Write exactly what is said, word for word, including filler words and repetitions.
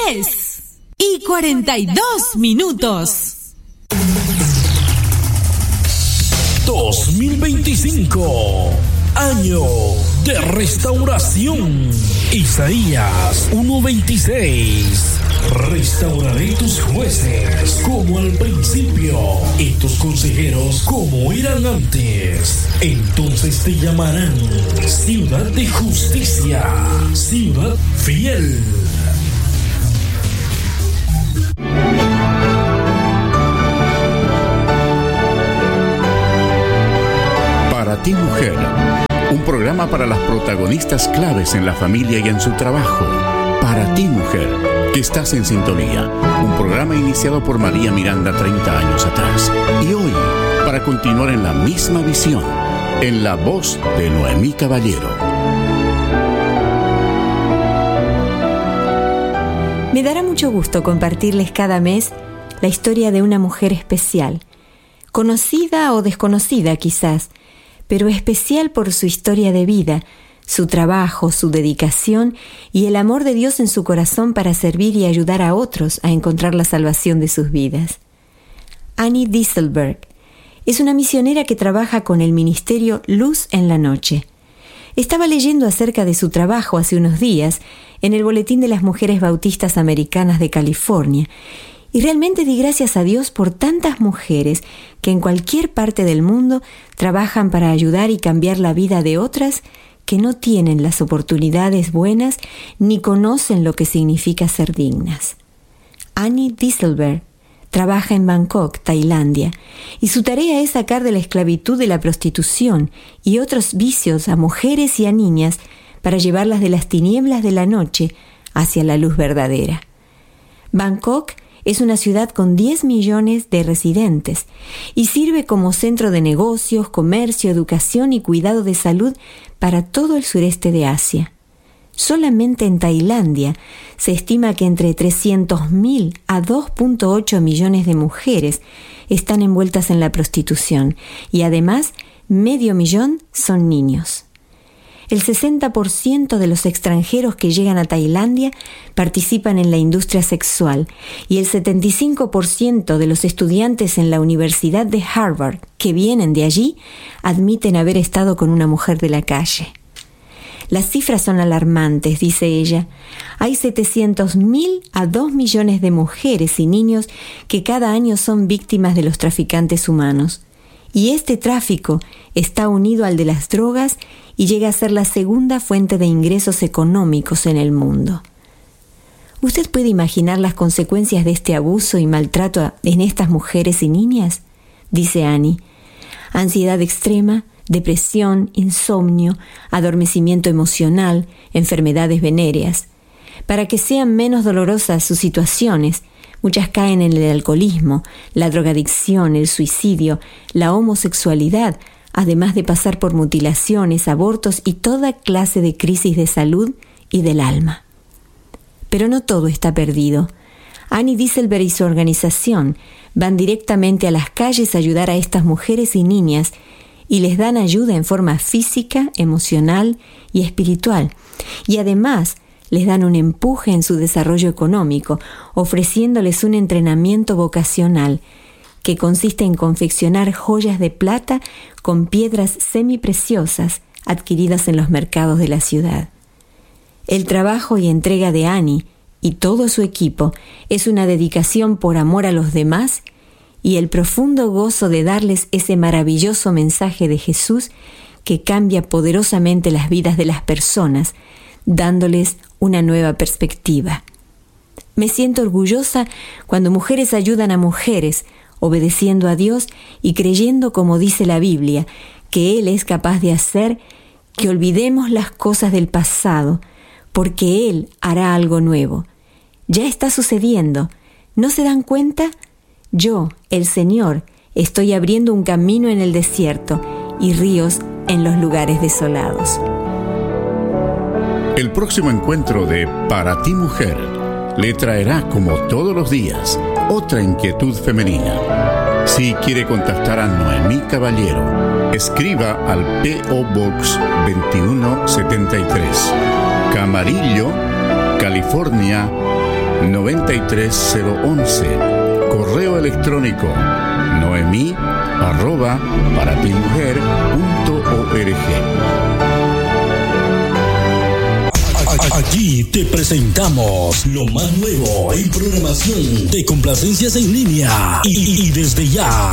diez y cuarenta y dos minutos. dos mil veinticinco, año de restauración. Isaías uno veintiséis. Restauraré tus jueces como al principio y tus consejeros como eran antes. Entonces te llamarán ciudad de justicia, ciudad fiel. Para ti, mujer, un programa para las protagonistas claves en la familia y en su trabajo. Para ti, mujer, que estás en sintonía, un programa iniciado por María Miranda treinta años atrás. Y hoy, para continuar en la misma visión, en la voz de Noemí Caballero. Me dará mucho gusto compartirles cada mes la historia de una mujer especial, conocida o desconocida quizás, pero especial por su historia de vida, su trabajo, su dedicación y el amor de Dios en su corazón para servir y ayudar a otros a encontrar la salvación de sus vidas. Annie Dieselberg es una misionera que trabaja con el ministerio Luz en la Noche. Estaba leyendo acerca de su trabajo hace unos días en el Boletín de las Mujeres Bautistas Americanas de California, y realmente di gracias a Dios por tantas mujeres que en cualquier parte del mundo trabajan para ayudar y cambiar la vida de otras que no tienen las oportunidades buenas ni conocen lo que significa ser dignas. Annie Dieselberg trabaja en Bangkok, Tailandia, y su tarea es sacar de la esclavitud de la prostitución y otros vicios a mujeres y a niñas para llevarlas de las tinieblas de la noche hacia la luz verdadera. Bangkok es una ciudad con diez millones de residentes y sirve como centro de negocios, comercio, educación y cuidado de salud para todo el sureste de Asia. Solamente en Tailandia se estima que entre trescientos mil a dos punto ocho millones de mujeres están envueltas en la prostitución y además medio millón son niños. El sesenta por ciento de los extranjeros que llegan a Tailandia participan en la industria sexual y el setenta y cinco por ciento de los estudiantes en la Universidad de Harvard que vienen de allí admiten haber estado con una mujer de la calle. Las cifras son alarmantes, dice ella. Hay setecientos mil a dos millones de mujeres y niños que cada año son víctimas de los traficantes humanos. Y este tráfico está unido al de las drogas y llega a ser la segunda fuente de ingresos económicos en el mundo. ¿Usted puede imaginar las consecuencias de este abuso y maltrato en estas mujeres y niñas? Dice Annie. Ansiedad extrema, depresión, insomnio, adormecimiento emocional, enfermedades venéreas. Para que sean menos dolorosas sus situaciones, muchas caen en el alcoholismo, la drogadicción, el suicidio, la homosexualidad, además de pasar por mutilaciones, abortos y toda clase de crisis de salud y del alma. Pero no todo está perdido. Annie Dieselberg y su organización van directamente a las calles a ayudar a estas mujeres y niñas y les dan ayuda en forma física, emocional y espiritual. Y además les dan un empuje en su desarrollo económico, ofreciéndoles un entrenamiento vocacional que consiste en confeccionar joyas de plata con piedras semipreciosas adquiridas en los mercados de la ciudad. El trabajo y entrega de Annie y todo su equipo es una dedicación por amor a los demás y el profundo gozo de darles ese maravilloso mensaje de Jesús que cambia poderosamente las vidas de las personas, dándoles una nueva perspectiva. Me siento orgullosa cuando mujeres ayudan a mujeres, obedeciendo a Dios y creyendo, como dice la Biblia, que Él es capaz de hacer que olvidemos las cosas del pasado, porque Él hará algo nuevo. Ya está sucediendo. ¿No se dan cuenta? Yo, el Señor, estoy abriendo un camino en el desierto y ríos en los lugares desolados. El próximo encuentro de Para ti, mujer, le traerá, como todos los días, otra inquietud femenina. Si quiere contactar a Noemí Caballero, escriba al P O Box veintiuno setenta y tres, Camarillo, California nueve tres cero once. Correo electrónico noemí arroba paratimujer punto org. Aquí te presentamos lo más nuevo en programación de complacencias en línea y, y desde ya